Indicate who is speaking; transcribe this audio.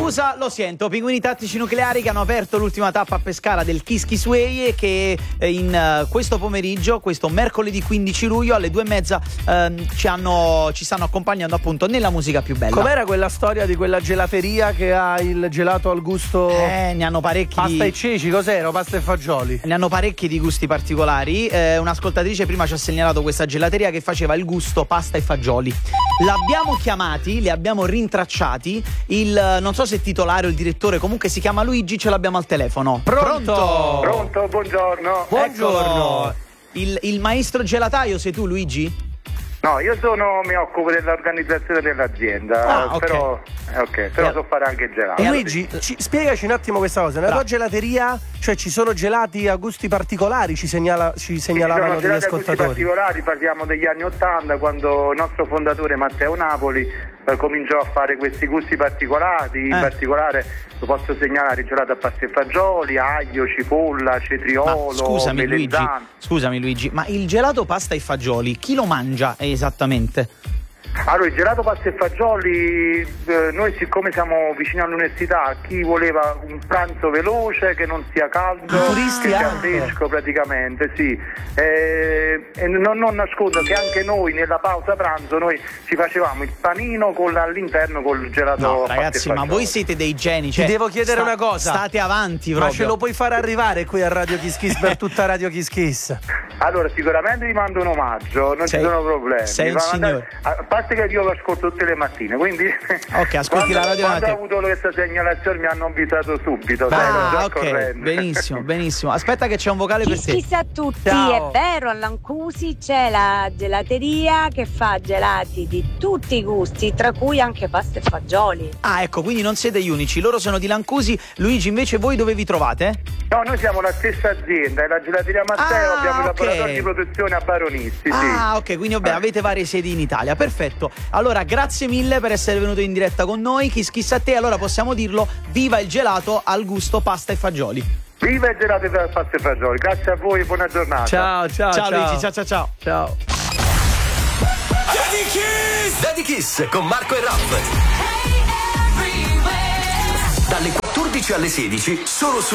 Speaker 1: Scusa, lo sento, Pinguini Tattici Nucleari che hanno aperto l'ultima tappa a Pescara del Kiss Kiss Way e che in questo pomeriggio, questo mercoledì 15 luglio alle 2:30 ci stanno accompagnando appunto nella musica più bella.
Speaker 2: Com'era quella storia di quella gelateria che ha il gelato al gusto?
Speaker 1: Ne hanno parecchi.
Speaker 2: Pasta e ceci, cos'era? Pasta e fagioli.
Speaker 1: Ne hanno parecchi di gusti particolari. Un'ascoltatrice prima ci ha segnalato questa gelateria che faceva il gusto pasta e fagioli. L'abbiamo chiamati, li abbiamo rintracciati. Non so se è titolare o il direttore, comunque si chiama Luigi, ce l'abbiamo al telefono.
Speaker 2: Pronto,
Speaker 3: buongiorno.
Speaker 2: Buongiorno.
Speaker 1: Il maestro gelataio sei tu, Luigi?
Speaker 3: No, io mi occupo dell'organizzazione dell'azienda,
Speaker 1: ok.
Speaker 3: Però so fare anche il gelato.
Speaker 2: Luigi, spiegaci un attimo questa cosa. Nella tua gelateria, cioè ci sono gelati a gusti particolari, ci segnalavano degli ascoltatori.
Speaker 3: Gusti particolari, parliamo degli anni '80, quando il nostro fondatore Matteo Napoli cominciò a fare questi gusti particolari. In particolare lo posso segnalare il gelato a pasta e fagioli, aglio, cipolla, cetriolo,
Speaker 1: Scusami Luigi, ma il gelato pasta e fagioli chi lo mangia esattamente?
Speaker 3: Allora, il gelato pasta e fagioli, noi siccome siamo vicini all'università, chi voleva un pranzo veloce, che non sia caldo,
Speaker 2: turisti
Speaker 3: che sia
Speaker 2: anche.
Speaker 3: fresco praticamente, sì. E non nascondo che anche noi nella pausa pranzo noi ci facevamo il panino all'interno col gelato
Speaker 1: No,
Speaker 3: pasta
Speaker 1: ragazzi,
Speaker 3: e
Speaker 1: ma
Speaker 3: fagioli.
Speaker 1: voi siete dei geni.
Speaker 2: Ti devo chiedere una cosa.
Speaker 1: State avanti
Speaker 2: Ma
Speaker 1: proprio.
Speaker 2: ce lo puoi fare arrivare qui a Radio Kiss Kiss per tutta Radio Kiss Kiss?
Speaker 3: Allora, sicuramente vi mando un omaggio, non ci sono problemi.
Speaker 1: Sei un signore.
Speaker 3: A parte che io lo ascolto tutte le mattine, quindi
Speaker 1: Ok, ascolti la radio.
Speaker 3: quando ho avuto questa segnalazione mi hanno avvisato subito.
Speaker 1: Ok, benissimo. Aspetta che c'è un vocale per te.
Speaker 4: Kiss a tutti,
Speaker 2: Ciao.
Speaker 4: è vero, a Lancusi c'è la gelateria che fa gelati di tutti i gusti, tra cui anche pasta e fagioli.
Speaker 1: Ah, ecco, quindi non siete gli unici, loro sono di Lancusi. Luigi, invece voi dove vi trovate?
Speaker 3: No, noi siamo la stessa azienda, è la gelateria Matteo, abbiamo il
Speaker 1: ok.
Speaker 3: laboratorio di produzione a Baronisti.
Speaker 1: Ok, quindi avete varie sedi in Italia, perfetto. Allora, grazie mille per essere venuto in diretta con noi. Kiss a te, allora possiamo dirlo, viva il gelato al gusto pasta e fagioli.
Speaker 3: Viva il gelato per pasta e fagioli, grazie a voi e buona giornata.
Speaker 2: Ciao
Speaker 1: Luigi, ciao.
Speaker 2: Ciao.
Speaker 5: Daddy Kiss con Marco e Ralph. Dalle 14 alle 16 solo su